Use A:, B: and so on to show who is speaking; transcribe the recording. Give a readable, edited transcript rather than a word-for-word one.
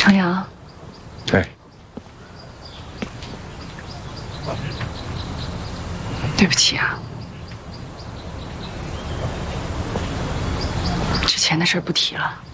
A: 程阳，
B: 对，
A: 对不起啊，之前的事不提了。